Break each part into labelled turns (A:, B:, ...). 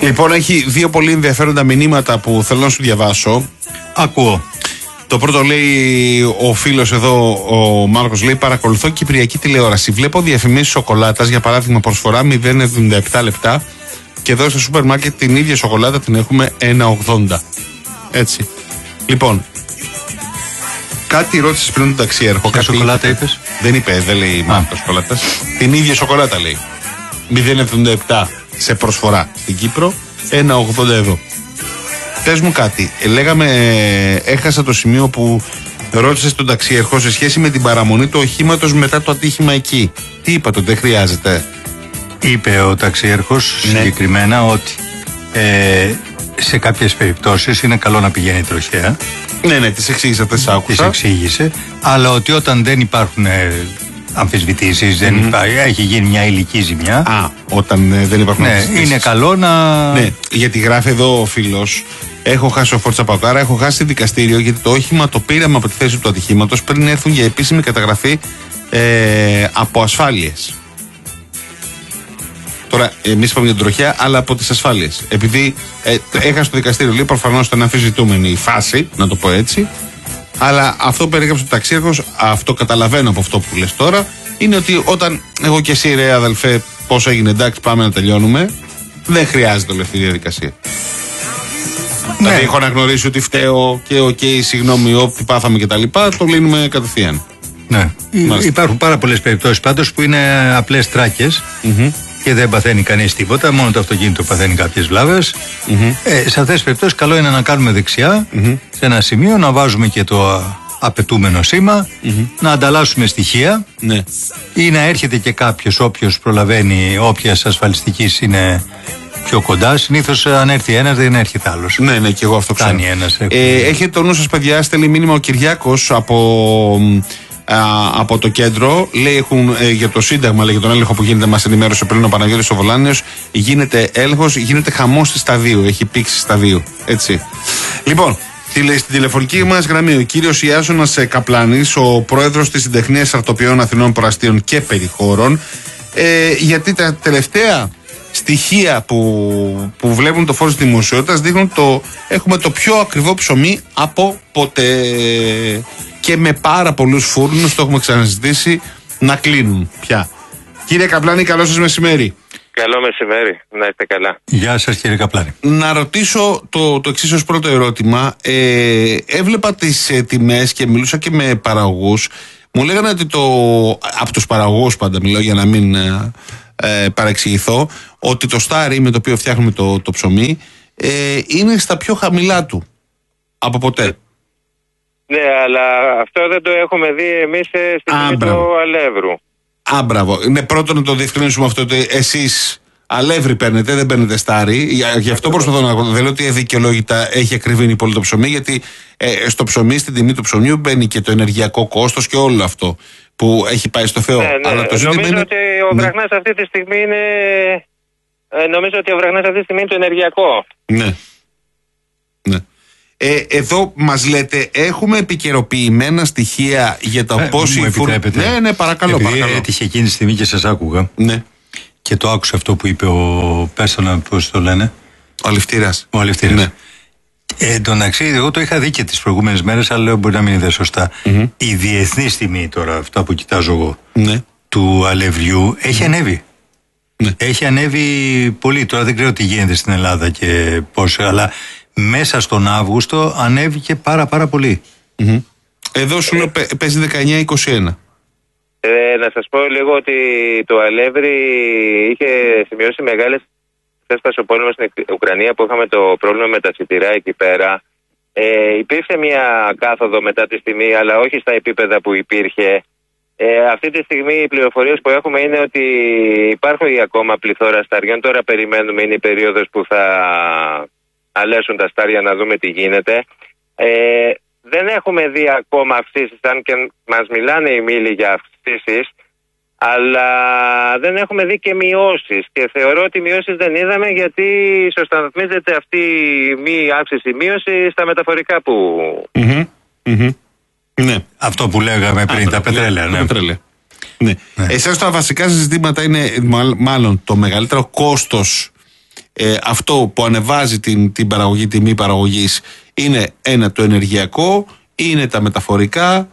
A: Λοιπόν, έχει δύο πολύ ενδιαφέροντα μηνύματα που θέλω να σου διαβάσω.
B: Ακούω.
A: Το πρώτο λέει ο φίλος εδώ, ο Μάρκος, λέει: παρακολουθώ κυπριακή τηλεόραση. Βλέπω διαφημίσεις σοκολάτας, για παράδειγμα προσφορά 0,77 λεπτά. Και εδώ στο σούπερ μάρκετ την ίδια σοκολάτα την έχουμε 1,80. Έτσι. Λοιπόν, κάτι ρώτησες πριν τον ταξιέρχο.
B: Ποια σοκολάτα είπες?
A: Δεν είπε, δεν λέει μάρκα σοκολάτας. Την ίδια σοκολάτα λέει. 0,77 σε προσφορά στην Κύπρο, 1,80 εδώ. Πες μου κάτι, έχασα το σημείο που ρώτησες τον ταξιέρχο σε σχέση με την παραμονή του οχήματος μετά το ατύχημα εκεί. Τι είπατε, δεν χρειάζεται?
B: Είπε ο ταξιέρχος συγκεκριμένα ότι σε κάποιες περιπτώσεις είναι καλό να πηγαίνει τροχέα.
A: Ναι, τις εξήγησα, τις άκουσα.
B: Τις εξήγησε, αλλά ότι όταν δεν υπάρχουν αμφισβητήσεις, έχει γίνει μια υλική ζημιά.
A: Όταν δεν υπάρχουν αμφισβητήσεις.
B: Είναι καλό να...
A: Ναι, γιατί γράφει εδώ ο φίλος: έχω χάσει ο Φόρτσα Παοκάρα, έχω χάσει δικαστήριο γιατί το όχημα το πήραμε από τη θέση του ατυχήματος πριν έρθουν για επίσημη καταγραφή από ασφάλειες. Τώρα, εμείς είπαμε για την τροχέα, αλλά από τις ασφάλειες. Επειδή έχασε το δικαστήριο, λέει, προφανώς ήταν αμφισβητούμενη η φάση, να το πω έτσι. Αλλά αυτό που περίγραψε ο ταξίρχος, αυτό καταλαβαίνω από αυτό που λες τώρα, είναι ότι όταν εγώ και εσύ, ρε αδελφέ, πώς έγινε, εντάξει, πάμε να τελειώνουμε, δεν χρειάζεται όλη αυτή η διαδικασία. Ναι. Δηλαδή, έχω αναγνωρίσει ότι φταίω και συγγνώμη, ό,τι πάθαμε κτλ. Το λύνουμε κατευθείαν.
B: Ναι. Υπάρχουν πάρα πολλές περιπτώσεις πάντως που είναι απλές τράκες. Και δεν παθαίνει κανείς τίποτα, μόνο το αυτοκίνητο παθαίνει κάποιες βλάβες. Σε αυτές τις περιπτώσεις καλό είναι να κάνουμε δεξιά σε ένα σημείο, να βάζουμε και το απαιτούμενο σήμα, να ανταλλάσσουμε στοιχεία ή να έρχεται και κάποιος, όποιος προλαβαίνει, όποιας ασφαλιστικής είναι πιο κοντά. Συνήθως αν έρθει ένας δεν έρχεται άλλος.
A: Ναι, και εγώ αυτό ξέρω. Έχετε το νου σας, παιδιά, στέλνει μήνυμα ο Κυριάκος από το κέντρο, λέει, έχουν για το Σύνταγμα, λέει, για τον έλεγχο που γίνεται, μας ενημέρωσε πριν ο Παναγιώτης ο Βολάνιος. Γίνεται έλεγχος, γίνεται χαμός στη Σταδίου, έχει πήξει Σταδίου. Έτσι. Λοιπόν, στην τηλεφωνική μας γραμμή ο κύριος Ιάσονας Καπλάνης, ο πρόεδρος της Συντεχνίας Αρτοπιών Αθηνών Προαστίων και Περιχώρων, γιατί τα τελευταία στοιχεία που βλέπουν το φως της δημοσιότητας δείχνουν έχουμε το πιο ακριβό ψωμί από ποτέ. Και με πάρα πολλούς φούρνους, το έχουμε ξαναζητήσει, να κλείνουν πια. Κύριε Καπλάνη, καλό σας μεσημέρι.
C: Καλό μεσημέρι, να είστε καλά.
B: Γεια σας, κύριε Καπλάνη.
A: Να ρωτήσω το εξής ως πρώτο ερώτημα. Έβλεπα τις τιμές και μιλούσα και με παραγωγούς. Μου λέγανε ότι από τους παραγωγούς πάντα μιλάω για να μην παρεξηγηθώ, ότι το στάρι με το οποίο φτιάχνουμε το ψωμί είναι στα πιο χαμηλά του από ποτέ.
C: Ναι, αλλά αυτό δεν το έχουμε δει εμείς στην τιμή του αλεύρου.
A: Μπράβο. Είναι πρώτο να το διευκρινίσουμε αυτό, ότι εσείς αλεύρι παίρνετε, δεν παίρνετε στάρι. Γι' αυτό προσπαθώ να πω. Δεν λέω ότι δικαιολόγητα έχει ακριβήνει πολύ το ψωμί, γιατί στο ψωμί, στην τιμή του ψωμιού μπαίνει και το ενεργειακό κόστος και όλο αυτό που έχει πάει στο Θεό.
C: Ναι.
A: Αλλά το ζήτημα
C: νομίζω ότι ο βραχνάς αυτή τη στιγμή είναι. Νομίζω ότι ο βραχνάς αυτή τη στιγμή είναι το ενεργειακό.
A: Ναι. Εδώ μας λέτε, έχουμε επικαιροποιημένα στοιχεία για τα πώς
B: μου επιτρέπετε.
A: Ναι, παρακαλώ.
B: Επειδή έτυχε εκείνη τη στιγμή και σας άκουγα.
A: Ναι.
B: Και το άκουσα αυτό που είπε ο Πέρσονα, πώς το λένε.
A: Ο Αλευτήρας.
B: Ναι. Εντάξει, εγώ το είχα δει και τις προηγούμενες μέρες, αλλά λέω μπορεί να μην είναι σωστά. Η διεθνή τιμή τώρα, αυτά που κοιτάζω εγώ, του αλευριού, έχει ανέβει. Ναι. Έχει ανέβει πολύ. Τώρα δεν ξέρω τι γίνεται στην Ελλάδα και πώς, αλλά μέσα στον Αύγουστο ανέβηκε πάρα πολύ.
A: Εδώ σου λέω παίζει 19-21.
C: Να σας πω λίγο ότι το αλεύρι είχε σημειώσει μεγάλες. Έφτασε ο πόλεμος στην Ουκρανία που είχαμε το πρόβλημα με τα σιτηρά εκεί πέρα. Υπήρξε μια κάθοδο μετά τη τιμή, αλλά όχι στα επίπεδα που υπήρχε. Αυτή τη στιγμή οι πληροφορίες που έχουμε είναι ότι υπάρχουν ακόμα πληθώρα σταριών. Τώρα περιμένουμε, είναι η περίοδος που θα αλέσουν τα στάρια, να δούμε τι γίνεται. Δεν έχουμε δει ακόμα αυξήσεις, αν και μας μιλάνε οι μήλοι για αυξήσεις, αλλά δεν έχουμε δει και μειώσεις. Και θεωρώ ότι μειώσεις δεν είδαμε, γιατί ισοσταθμίζεται αυτή η μη αύξηση μείωση στα μεταφορικά που.
A: Ναι.
B: Αυτό που λέγαμε πριν, τα πετρέλαια.
A: Ναι. Εσάς τα βασικά ζητήματα είναι μάλλον το μεγαλύτερο κόστος αυτό που ανεβάζει την παραγωγή, τιμή παραγωγής, είναι το ενεργειακό, είναι τα μεταφορικά,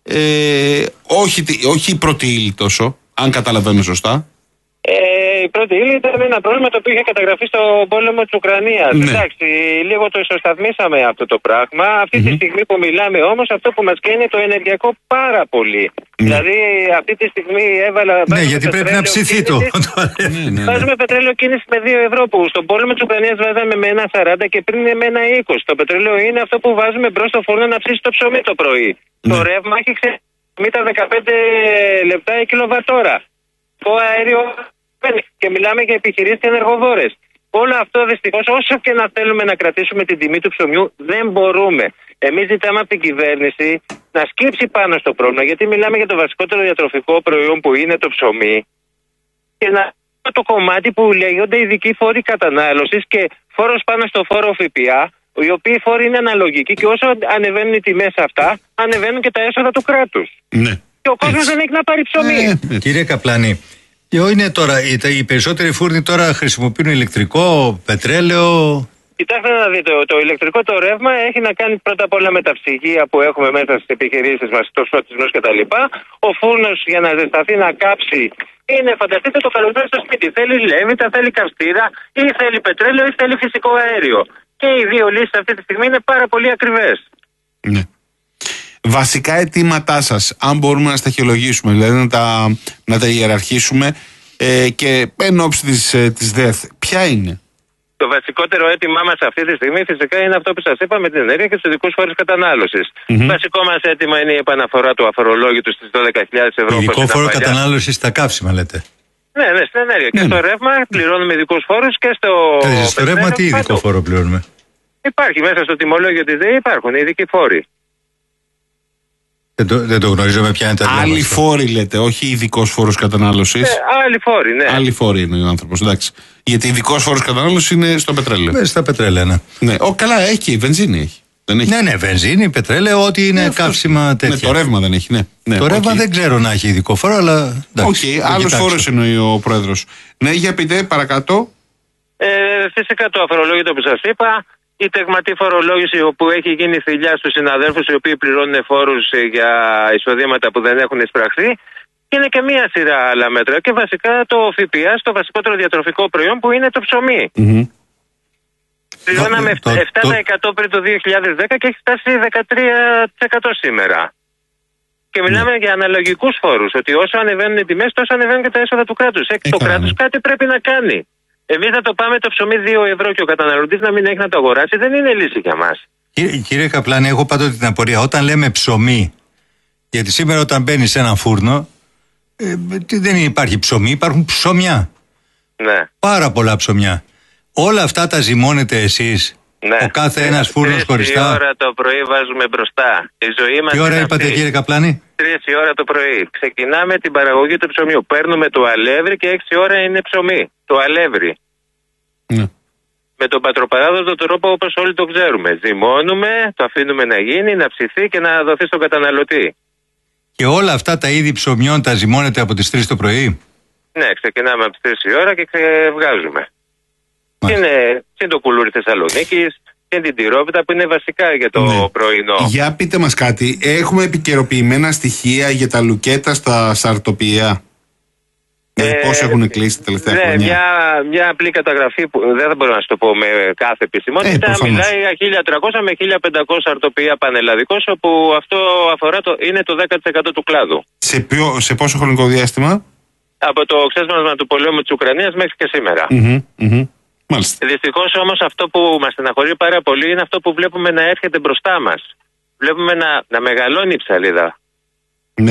A: όχι η πρώτη ύλη τόσο, αν καταλαβαίνω σωστά.
C: Η πρώτη ύλη ήταν ένα πρόβλημα το οποίο είχε καταγραφεί στον πόλεμο της Ουκρανίας.
A: Ναι.
C: Εντάξει, λίγο το ισοσταθμίσαμε αυτό το πράγμα. Αυτή τη στιγμή που μιλάμε όμως, αυτό που μας καίνει είναι το ενεργειακό πάρα πολύ. Δηλαδή, αυτή τη στιγμή έβαλα.
B: Ναι, γιατί πρέπει να ψηθεί το.
C: Βάζουμε πετρέλαιο κίνηση με 2 ευρώ που στον πόλεμο της Ουκρανίας βάζαμε με 1,40 και πριν με 1,20. Το πετρέλαιο είναι αυτό που βάζουμε μπρος στο φούρνο να ψήσει το ψωμί το πρωί. Το ρεύμα έχει ξεμείνει τα 15 λεπτά η κιλοβατόρα. Το αέριο. Και μιλάμε για επιχειρήσεις και ενεργοβόρες. Όλο αυτό δυστυχώς, όσο και να θέλουμε να κρατήσουμε την τιμή του ψωμιού, δεν μπορούμε. Εμείς ζητάμε από την κυβέρνηση να σκύψει πάνω στο πρόβλημα, γιατί μιλάμε για το βασικότερο διατροφικό προϊόν που είναι το ψωμί, και να το κομμάτι που λέγονται ειδικοί φόροι κατανάλωσης και φόρος πάνω στο φόρο ΦΠΑ, οι οποίοι φόροι είναι αναλογικοί και όσο ανεβαίνουν οι τιμές αυτά, ανεβαίνουν και τα έσοδα του κράτους.
A: Ναι.
C: Και ο κόσμος δεν έχει να πάρει ψωμί.
B: Κύριε Καπλάνη, είναι τώρα, οι περισσότεροι φούρνοι τώρα χρησιμοποιούν ηλεκτρικό, πετρέλαιο.
C: Κοιτάξτε να δείτε, το ηλεκτρικό το ρεύμα έχει να κάνει πρώτα απ' όλα με τα ψυγεία που έχουμε μέσα στις επιχειρήσεις μας, το φωτισμούς κτλ. Ο φούρνος για να ζεσταθεί, να κάψει, είναι, φανταστείτε το καλοκαίρι στο σπίτι. Θέλει λέβητα, θέλει καυστήρα, ή θέλει πετρέλαιο, ή θέλει φυσικό αέριο. Και οι δύο λύσεις αυτή τη στιγμή είναι πάρα πολύ ακριβές.
A: Ναι. Βασικά αιτήματά σας, αν μπορούμε να σταχυολογήσουμε, δηλαδή να τα ιεραρχήσουμε, και εν ώψη της ΔΕΘ, ποια είναι?
C: Το βασικότερο αίτημά μας αυτή τη στιγμή φυσικά είναι αυτό που σας είπα με την ενέργεια και τους ειδικούς φόρους κατανάλωσης. Βασικό μας αίτημα είναι η επαναφορά του αφορολόγητου στις 12.000 ευρώ.
B: Ειδικό φόρο κατανάλωσης στα καύσιμα, λέτε.
C: Ναι, στην ενέργεια. Και στο ρεύμα πληρώνουμε ειδικούς φόρους και στο.
B: Στο ρεύμα τι ειδικό φόρο πληρώνουμε?
C: Υπάρχει μέσα στο τιμολόγιο της ΔΕΗ, υπάρχουν ειδικοί φόροι.
B: Δεν το γνωρίζουμε ποια είναι τα
A: άλλοι
B: άλλοι
A: φόροι λέτε, όχι ειδικός φόρος κατανάλωσης.
C: Άλλοι φόροι, ναι.
A: Άλλοι φόροι είναι ο άνθρωπος, εντάξει. Γιατί ειδικός φόρος κατανάλωσης είναι στο πετρέλαιο.
B: Στα πετρέλαια, ναι.
A: Καλά, έχει, βενζίνη έχει. Δεν έχει.
B: Ναι, βενζίνη, πετρέλαιο, ό,τι είναι καύσιμα τέτοια.
A: Ναι, το ρεύμα δεν έχει, ναι.
B: Το ρεύμα δεν ξέρω να έχει ειδικό φόρο, αλλά.
A: Άλλους φόρους εννοεί ο πρόεδρος. Ναι, για πείτε, παρακάτω.
C: Φυσικά το αφορολόγητο που σας είπα. Η τεγματή φορολόγηση όπου έχει γίνει θηλιά στους συναδέλφους οι οποίοι πληρώνουν φόρους για εισοδήματα που δεν έχουν εισπραχθεί. Και είναι και μία σειρά άλλα μέτρα. Και βασικά το ΦΠΑ στο βασικότερο διατροφικό προϊόν που είναι το ψωμί. Πληρώναμε 7% πριν το 2010 και έχει φτάσει 13% σήμερα. Και μιλάμε για αναλογικούς φόρους. Ότι όσο ανεβαίνουν οι τιμές, τόσο ανεβαίνουν και τα έσοδα του κράτους. Το κράτος κάτι πρέπει να κάνει. Εμείς θα το πάμε το ψωμί 2 ευρώ και ο καταναλωτής να μην έχει να το αγοράσει, δεν είναι λύση για μας.
B: Κύριε Καπλάνη, έχω πάντοτε την απορία. Όταν λέμε ψωμί, γιατί σήμερα όταν μπαίνει σε ένα φούρνο, δεν υπάρχει ψωμί, υπάρχουν ψωμιά.
C: Ναι.
B: Πάρα πολλά ψωμιά. Όλα αυτά τα ζυμώνετε εσείς? Ναι. Ο κάθε ένας φούρνος χωριστά?
C: 3 ώρα το πρωί βάζουμε μπροστά. Η ζωή μας.
B: Τι ώρα είπατε, κύριε Καπλάνη?
C: 3 η ώρα το πρωί. Ξεκινάμε την παραγωγή του ψωμιού. Παίρνουμε το αλεύρι και 6 ώρα είναι ψωμί. Το αλεύρι.
A: Ναι.
C: Με τον πατροπαράδοτο τρόπο όπως όλοι το ξέρουμε. Ζυμώνουμε, το αφήνουμε να γίνει, να ψηθεί και να δοθεί στον καταναλωτή.
B: Και όλα αυτά τα είδη ψωμιών τα ζυμώνετε από τις 3 το πρωί?
C: Ναι, ξεκινάμε από τις 3 η ώρα και βγάζουμε. Είναι το κουλούρι Θεσσαλονίκης και την τυρόπιτα που είναι βασικά για το πρωινό.
A: Για πείτε μας κάτι, έχουμε επικαιροποιημένα στοιχεία για τα λουκέτα στα σαρτοπιαία? Πώς έχουν κλείσει τα τελευταία χρόνια?
C: Μια απλή καταγραφή που δεν μπορώ να σου το πω με κάθε επισημότητα. Μιλάει για 1.300 με 1.500 αρτοπιαία πανελλαδικός, όπου αυτό αφορά είναι το 10% του κλάδου.
A: Σε πόσο χρονικό διάστημα?
C: Από το ξέσπασμα του πολέμου της Ουκρανίας μέχρι και σήμερα. Δυστυχώς όμως αυτό που μας στεναχωρεί πάρα πολύ είναι αυτό που βλέπουμε να έρχεται μπροστά μας. Βλέπουμε να μεγαλώνει η ψαλίδα.
A: Ναι.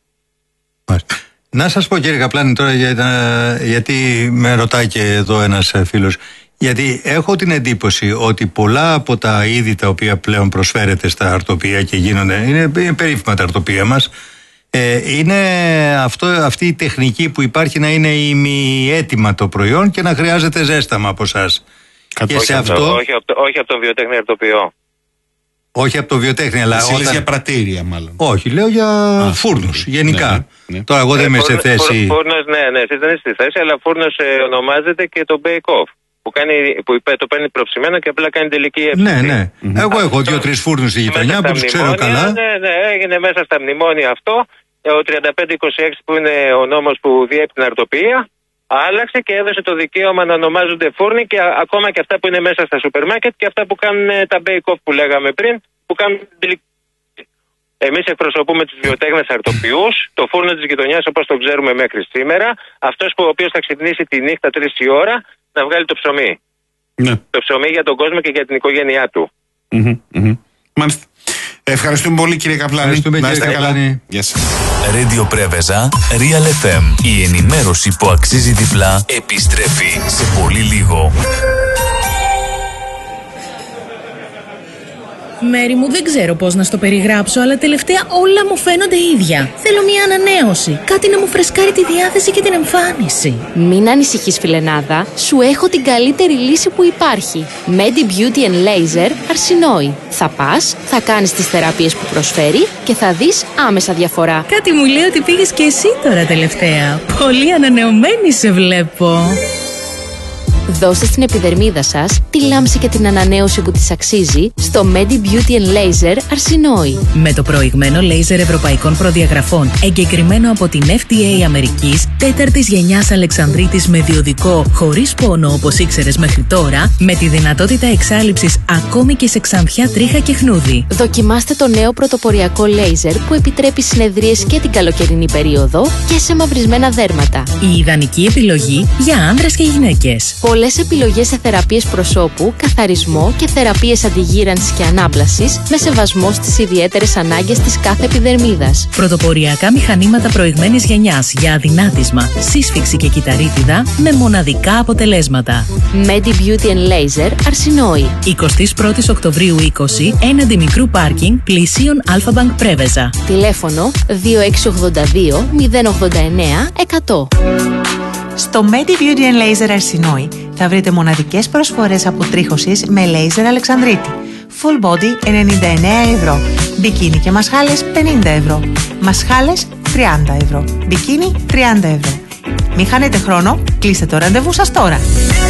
B: Να σας πω, κύριε Καπλάνη, τώρα γιατί με ρωτάει και εδώ ένας φίλος, γιατί έχω την εντύπωση ότι πολλά από τα είδη τα οποία πλέον προσφέρεται στα αρτοπία και είναι περίφημα τα αρτοπία μας, είναι αυτή η τεχνική που υπάρχει να είναι ημιέτοιμα το προϊόν και να χρειάζεται ζέσταμα από εσάς.
C: Όχι από το βιοτέχνη αρτοπιό.
B: Όχι από το βιοτέχνη, αλλά.
A: Για πρατήρια, μάλλον.
B: Όχι, λέω για φούρνους γενικά. Ναι. Τώρα, εγώ δεν είμαι σε θέση.
C: Φούρνος, ναι, εσείς δεν είστε στη θέση, αλλά φούρνος ονομάζεται και το bake-off. που το παίρνει προψημένο και απλά κάνει τελική έψη.
B: Ναι. Εγώ έχω 2-3 φούρνους στη γειτονιά που τους ξέρω καλά.
C: Ναι, έγινε μέσα στα μνημόνια αυτό. Ο 3526 που είναι ο νόμος που διέπει την αρτοποιία, άλλαξε και έδωσε το δικαίωμα να ονομάζονται φούρνοι και ακόμα και αυτά που είναι μέσα στα σούπερ μάρκετ και αυτά που κάνουν τα bake-off που λέγαμε πριν, που κάνουν τελική. Εμείς εκπροσωπούμε τους βιοτέχνες αρτοποιούς, το φούρνο της γειτονιάς όπως το ξέρουμε μέχρι σήμερα, αυτός ο οποίος θα ξυπνήσει τη νύχτα 3 η ώρα να βγάλει το ψωμί. Ναι. Το ψωμί για τον κόσμο και για την οικογένειά του.
A: Μάλιστα. Ευχαριστούμε πολύ κύριε Καπλάνη.
B: Να είστε καλά.
A: Γεια σας.
D: Radio Πρέβεζα, Real FM. Η ενημέρωση που αξίζει διπλά επιστρέφει σε πολύ λίγο.
E: Μέρη μου, δεν ξέρω πώς να στο περιγράψω, αλλά τελευταία όλα μου φαίνονται ίδια. Θέλω μια ανανέωση. Κάτι να μου φρεσκάρει τη διάθεση και την εμφάνιση.
F: Μην ανησυχείς, φιλενάδα. Σου έχω την καλύτερη λύση που υπάρχει. Medi Beauty and Laser Αρσινόη. Θα πας, θα κάνεις τις θεραπείες που προσφέρει και θα δεις άμεσα διαφορά.
E: Κάτι μου λέει ότι πήγες και εσύ τώρα τελευταία. Πολύ ανανεωμένη σε βλέπω.
F: Δώστε στην επιδερμίδα σας τη λάμψη και την ανανέωση που της αξίζει στο Medi Beauty and Laser Αρσινόη.
E: Με το προηγμένο λέιζερ ευρωπαϊκών προδιαγραφών, εγκεκριμένο από την FDA Αμερικής, 4ης γενιάς Αλεξανδρίτης με διοδικό, χωρίς πόνο όπως ήξερες μέχρι τώρα, με τη δυνατότητα εξάλειψης ακόμη και σε ξανθιά, τρίχα και χνούδι.
F: Δοκιμάστε το νέο πρωτοποριακό λέιζερ που επιτρέπει συνεδρίες και την καλοκαιρινή περίοδο και σε μαυρισμένα δέρματα.
E: Η ιδανική επιλογή για άνδρες και γυναίκες.
F: Πολλές επιλογές σε θεραπείες προσώπου, καθαρισμό και θεραπείες αντιγύρανσης και ανάπλασης με σεβασμό στις ιδιαίτερες ανάγκες της κάθε επιδερμίδας.
E: Πρωτοποριακά μηχανήματα προηγμένης γενιάς για αδυνάτισμα, σύσφυξη και κυταρίτιδα με μοναδικά αποτελέσματα.
F: Medi Beauty and Laser Αρσινόη.
E: 21 Οκτωβρίου 20, έναντι μικρού πάρκινγκ, πλησίον Αλφα-Μπανκ Πρέβεζα.
F: Τηλέφωνο 2682 089 100.
G: Στο Medi Beauty and Laser Αρσινόη θα βρείτε μοναδικές προσφορές αποτρίχωσης με λέιζερ Αλεξανδρίτη. Full body 99 ευρώ. Μπικίνι και μασχάλες 50 ευρώ. Μασχάλες 30 ευρώ. Μπικίνι 30 ευρώ. Μην χάνετε χρόνο, κλείστε το ραντεβού σας τώρα.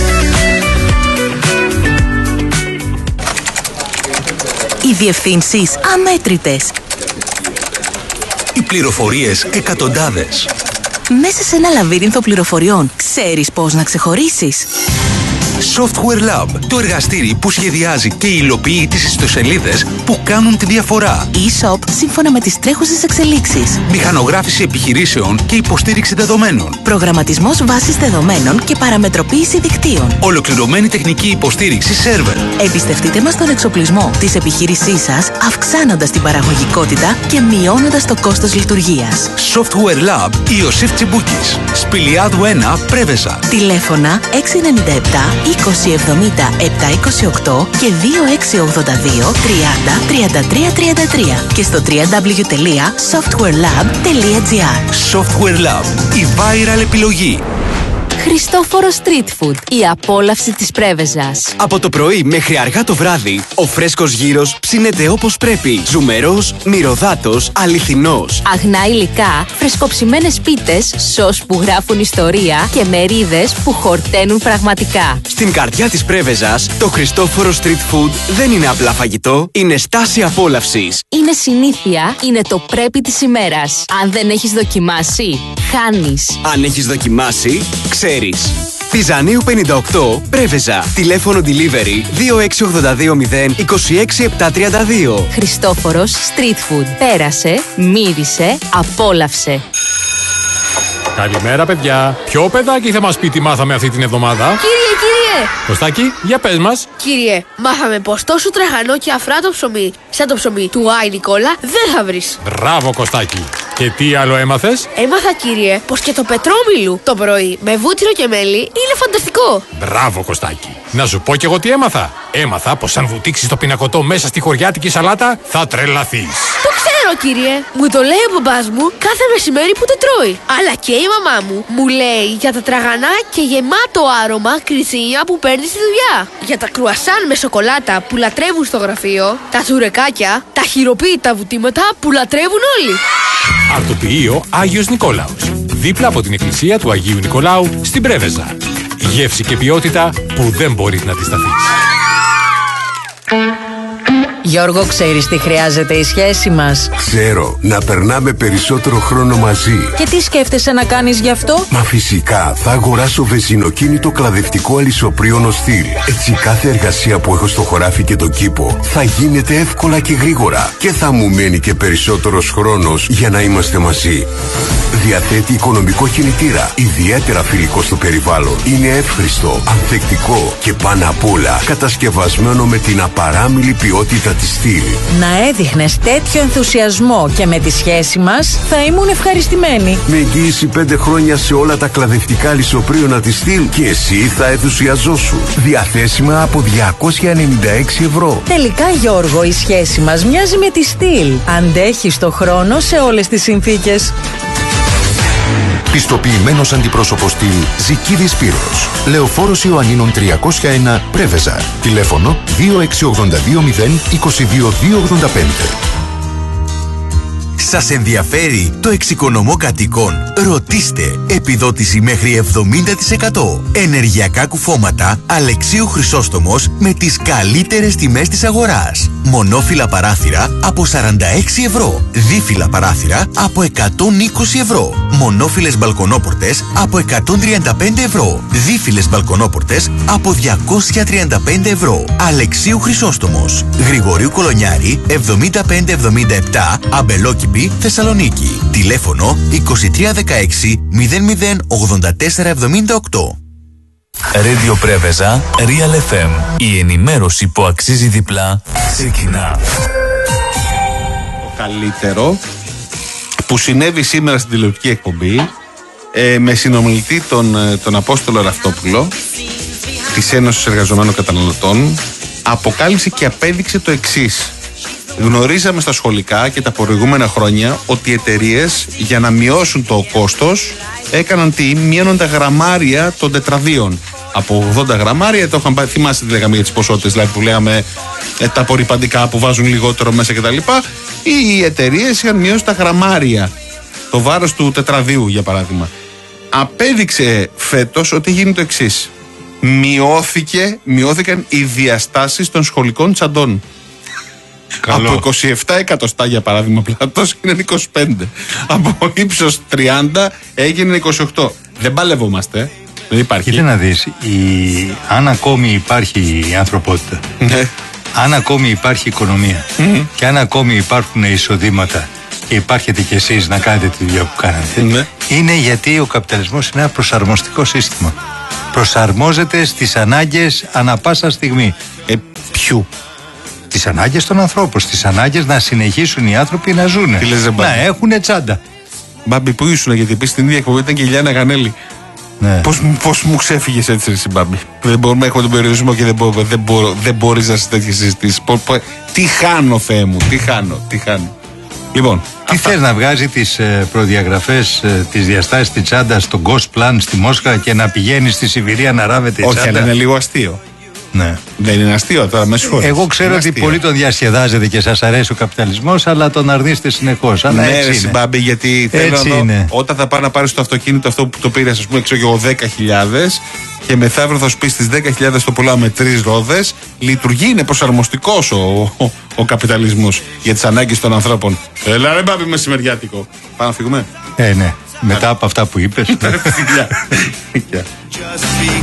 H: Οι διευθύνσεις αμέτρητες.
D: Οι πληροφορίες εκατοντάδες.
H: Μέσα σε ένα λαβύρινθο πληροφοριών, ξέρεις πώς να ξεχωρίσεις?
D: Software Lab, το εργαστήρι που σχεδιάζει και υλοποιεί τις ιστοσελίδες που κάνουν τη διαφορά.
H: E-shop σύμφωνα με τις τρέχουσες εξελίξεις.
D: Μηχανογράφηση επιχειρήσεων και υποστήριξη δεδομένων.
H: Προγραμματισμός βάσης δεδομένων και παραμετροποίηση δικτύων.
D: Ολοκληρωμένη τεχνική υποστήριξη σερβερ.
H: Εμπιστευτείτε μας τον εξοπλισμό της επιχείρησής σας, αυξάνοντας την παραγωγικότητα και μειώνοντας το κόστος λειτουργίας.
D: Software Lab Ιωσήφ Τσιμπούκης. Σπηλιάδου 1, Πρέβεζα.
H: Τηλέφωνα 697 2070 728 και 2682 30 33 33 και στο www.softwarelab.gr.
D: Software Lab, η viral επιλογή.
F: Χριστόφορο Street Food, η απόλαυση της Πρέβεζας.
I: Από το πρωί μέχρι αργά το βράδυ, ο φρέσκος γύρος ψήνεται όπως πρέπει. Ζουμερός, μυρωδάτος, αληθινός.
F: Αγνά υλικά, φρεσκοψημένες πίτες, σως που γράφουν ιστορία και μερίδες που χορταίνουν πραγματικά.
I: Στην καρδιά της Πρέβεζας, το Χριστόφορο Street Food δεν είναι απλά φαγητό, είναι στάση απόλαυσης.
F: Είναι συνήθεια, είναι το πρέπει της ημέρας. Αν δεν έχεις δοκιμάσει, χάνεις.
I: Αν έχεις δοκιμάσει, ξέρεις. Πιζανίου 58, Πρέβεζα. Τηλέφωνο delivery 2682 0 26 732.
F: Χριστόφορος Street Food. Πέρασε, μύρισε, απόλαυσε.
J: Καλημέρα, παιδιά. Ποιο παιδάκι θα μας πει τι μάθαμε αυτή την εβδομάδα?
K: Κύριε!
J: Κωστάκη, για πες μας.
K: Κύριε, μάθαμε πως τόσο τραγανό και αφράτο ψωμί, σαν το ψωμί του Άι Νικόλα, δεν θα βρεις.
J: Μπράβο, Κωστάκη. Και τι άλλο έμαθες?
K: Έμαθα, κύριε, πως και το πετρόμιλου το πρωί με βούτυρο και μέλι είναι φανταστικό.
J: Μπράβο, Κωστάκη. Να σου πω κι εγώ τι έμαθα. Έμαθα πως αν βουτήξεις το πινακωτό μέσα στη χωριάτικη σαλάτα, θα τρελαθείς.
K: Το ξέρω, κύριε. Μου το λέει ο μπαμπάς μου κάθε μεσημέρι που το τρώει. Αλλά και η μαμά μου λέει για τα τραγανά και γεμάτο άρωμα κριτσίνια που παίρνει στη δουλειά. Για τα κρουασάν με σοκολάτα που λατρεύουν στο γραφείο. Τα τσουρεκάκια, τα χειροποίητα βουτήματα που λατρεύουν όλοι.
J: Αρτοποιείο Άγιος Νικόλαος. Δίπλα από την εκκλησία του Αγίου Νικολάου στην Πρέβεζα. Γεύση και ποιότητα που δεν μπορείς να αντισταθείς.
L: Γιώργο, ξέρεις τι χρειάζεται η σχέση μας?
M: Ξέρω, να περνάμε περισσότερο χρόνο μαζί.
L: Και τι σκέφτεσαι να κάνεις γι' αυτό?
M: Μα φυσικά, θα αγοράσω βενζινοκίνητο κλαδευτικό αλυσοπρίωνο στυλ. Έτσι κάθε εργασία που έχω στο χωράφι και τον κήπο θα γίνεται εύκολα και γρήγορα. Και θα μου μένει και περισσότερος χρόνος για να είμαστε μαζί. Διαθέτει οικονομικό κινητήρα, ιδιαίτερα φιλικό στο περιβάλλον. Είναι εύχριστο, ανθεκτικό και πάνω απ' όλα κατασκευασμένο με την απαράμιλη ποιότητα της στυλ.
L: Να έδειχνες τέτοιο ενθουσιασμό και με τη σχέση μας θα ήμουν ευχαριστημένη.
M: Με εγγύηση 5 χρόνια σε όλα τα κλαδευτικά λισοπρίωνα της στυλ και εσύ θα ενθουσιαζόσουν. Διαθέσιμα από 296 ευρώ.
L: Τελικά, Γιώργο, η σχέση μας μοιάζει με τη στυλ. Αντέχει στο χρόνο σε όλες τις συνθήκες.
N: Πιστοποιημένος αντιπρόσωπος στυλ Ζικίδης Σπύρος. Λεωφόρος Ιωαννίνων 301 Πρέβεζα. Τηλέφωνο 2682 022 285.
O: Σας ενδιαφέρει το εξοικονομώ κατοικών? Ρωτήστε. Επιδότηση μέχρι 70%. Ενεργειακά κουφώματα Αλεξίου Χρυσόστομος με τις καλύτερες τιμές της αγοράς. Μονόφυλλα παράθυρα από 46 ευρώ. Δίφυλλα παράθυρα από 120 ευρώ. Μονόφυλλες μπαλκονόπορτες από 135 ευρώ. Δίφυλλες μπαλκονόπορτες από 235 ευρώ. Αλεξίου Χρυσόστομος. Γρηγορίου Κολονιάρη 7577 Αμπελόκηπη Θεσσαλονίκη. Τηλέφωνο 2316 008478.
D: Radio Πρέβεζα, Real FM. Η ενημέρωση που αξίζει διπλά ξεκινά.
A: Το καλύτερο που συνέβη σήμερα στην τηλεοπτική εκπομπή με συνομιλητή τον Απόστολο Ραυτόπουλο της Ένωσης Εργαζομένων Καταναλωτών, αποκάλυψε και απέδειξε το εξής. Γνωρίζαμε στα σχολικά και τα προηγούμενα χρόνια ότι οι εταιρείες για να μειώσουν το κόστος έκαναν μείωναν τα γραμμάρια των τετραδίων. Από 80 γραμμάρια, το είχαν πάει, θυμάστε τι λέγαμε για τις ποσότητες, δηλαδή που λέγαμε τα απορριπαντικά που βάζουν λιγότερο μέσα κτλ. Οι εταιρείες είχαν μειώσει τα γραμμάρια, το βάρος του τετραδίου για παράδειγμα. Απέδειξε φέτος ότι γίνει το εξής. Μειώθηκαν οι διαστάσεις των σχολικών τσαντών. Καλό. Από 27 εκατοστά για παράδειγμα πλάτος είναι 25. Από ύψος 30 έγινε 28. Δεν παλευόμαστε. Δεν υπάρχει.
B: Κοίτα να δεις, αν ακόμη υπάρχει η ανθρωπότητα, αν ακόμη υπάρχει οικονομία και αν ακόμη υπάρχουν εισοδήματα και υπάρχετε κι εσείς να κάνετε τη δουλειά που κάνετε, είναι γιατί ο καπιταλισμός είναι ένα προσαρμοστικό σύστημα. Προσαρμόζεται στις ανάγκες ανά πάσα στιγμή.
A: Ποιου?
B: Τις ανάγκες των ανθρώπων, τις ανάγκες να συνεχίσουν οι άνθρωποι να ζουν. Να έχουν τσάντα.
A: Μπάμπη, πού ήσουν, γιατί επίσης την ίδια εκπομπή ήταν και η Λιάννα Γανέλη.
B: Ναι.
A: Πώς μου ξέφυγες έτσι, εσύ, Μπάμπη? Δεν μπορούμε, έχουμε τον περιορισμό και δεν μπορείς να είσαι τέτοιες συζητήσεις. Τι χάνω, Θεέ μου, τι χάνω. Λοιπόν,
B: τι θες να βγάζει τις προδιαγραφές, τις διαστάσεις της τσάντας στο Ghost Plan στη Μόσχα και να πηγαίνει στη Σιβηρία να ράβεται η τσάντα?
A: Όχι, αλλά είναι λίγο αστείο.
B: Ναι.
A: Δεν είναι αστείο τώρα, με συγχωρείτε.
B: Εγώ ξέρω ότι πολλοί τον διασκεδάζετε και σας αρέσει ο καπιταλισμός, αλλά τον αρνείστε συνεχώς.
A: Ναι, ρε Συμπάμπη, γιατί θέλω να δω, όταν θα πάει να πάρεις το αυτοκίνητο αυτό που το πήρες, ας πούμε, ξέρω εγώ, 10.000 και μεθαύριο θα σου πει στις 10.000 το πουλάω με 3 ρόδες, λειτουργεί, είναι προσαρμοστικός ο καπιταλισμός για τις ανάγκες των ανθρώπων. Έλα ρε Μπάμπη, μεσημεριάτικο. Πάμε να φύγουμε.
B: Ναι. Μετά από αυτά που είπες.